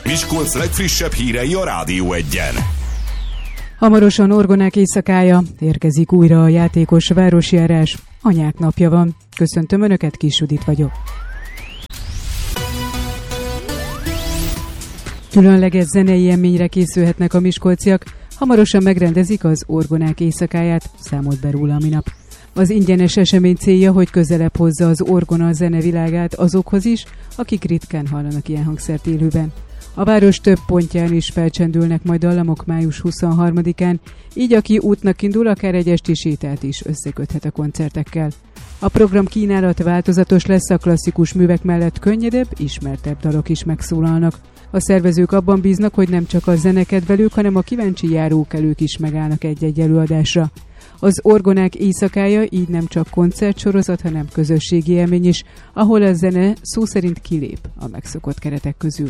Miskolc legfrissebb hírei a Rádió Egyen. Hamarosan Orgonák éjszakája, érkezik újra a játékos városjárás. Anyák napja van. Köszöntöm Önöket, Kis Judit vagyok. Különleges zenei élményre készülhetnek a miskolciak. Hamarosan megrendezik az Orgonák éjszakáját, számolt be róla a minap. Az ingyenes esemény célja, hogy közelebb hozza az orgona zenevilágát azokhoz is, akik ritkán hallanak ilyen hangszert élőben. A város több pontján is felcsendülnek majd dallamok május 23-án, így aki útnak indul, akár egy esti sétát is összeköthet a koncertekkel. A program kínálat változatos lesz, a klasszikus művek mellett könnyedebb, ismertebb dalok is megszólalnak. A szervezők abban bíznak, hogy nem csak a zenekedvelők, hanem a kíváncsi járókelők is megállnak egy-egy előadásra. Az Orgonák éjszakája így nem csak koncertsorozat, hanem közösségi élmény is, ahol a zene szó szerint kilép a megszokott keretek közül.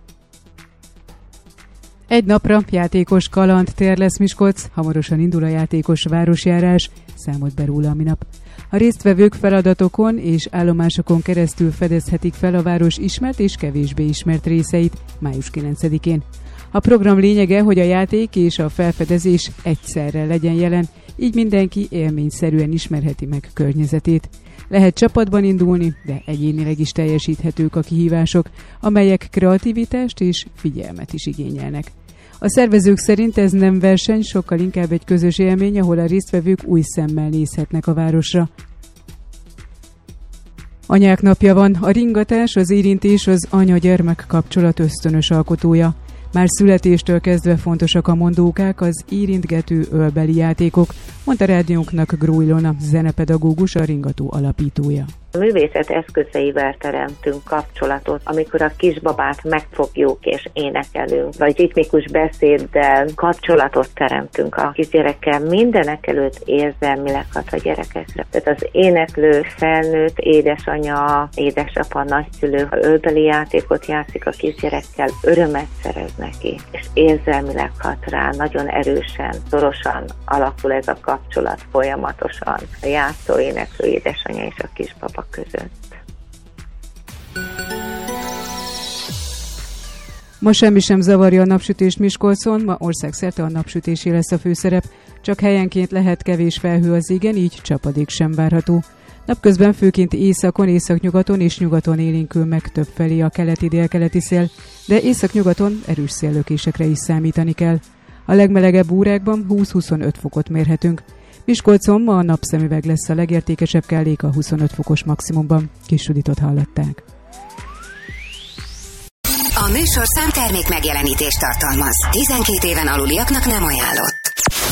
Egy napra játékos kalandtér lesz Miskolc, hamarosan indul a játékos városjárás, számolt be róla a minap. A résztvevők feladatokon és állomásokon keresztül fedezhetik fel a város ismert és kevésbé ismert részeit május 9-én. A program lényege, hogy a játék és a felfedezés egyszerre legyen jelen, így mindenki élményszerűen ismerheti meg környezetét. Lehet csapatban indulni, de egyénileg is teljesíthetők a kihívások, amelyek kreativitást és figyelmet is igényelnek. A szervezők szerint ez nem verseny, sokkal inkább egy közös élmény, ahol a résztvevők új szemmel nézhetnek a városra. Anyák napja van, a ringatás, az érintés az anya-gyermek kapcsolat ösztönös alkotója. Már születéstől kezdve fontosak a mondókák, az érintgető ölbeli játékok, mondta rádiónknak Gró Ilona, zenepedagógus, a ringató alapítója. A művészet eszközeivel teremtünk kapcsolatot, amikor a kisbabát megfogjuk és énekelünk, vagy ritmikus beszéddel kapcsolatot teremtünk a kisgyerekkel, mindenek előtt érzelmileg hat a gyerekekre. Tehát az éneklő, felnőtt, édesanya, édesapa, nagyszülő, ha ölbeli játékot játszik a kisgyerekkel, örömet szerez neki, és érzelmileg hat rá, nagyon erősen, szorosan alakul ez a kapcsolat folyamatosan a játszó, éneklő, édesanya és a kisbaba között. Ma semmi sem zavarja a napsütést Miskolcon, ma országszerte a napsütésé lesz a főszerep, csak helyenként lehet kevés felhő az égen, így csapadék sem várható. Napközben főként északon, északnyugaton és nyugaton élénkül meg többfelé a keleti-délkeleti szél, de északnyugaton erős széllökésekre is számítani kell. A legmelegebb órákban 20-25 fokot mérhetünk. Miskolcon ma a napszemüveg lesz a legértékesebb kellék a 25 fokos maximumban. Kis Juditot hallották. A műsorszám termék megjelenítést tartalmaz. 12 éven aluliaknak nem ajánlott.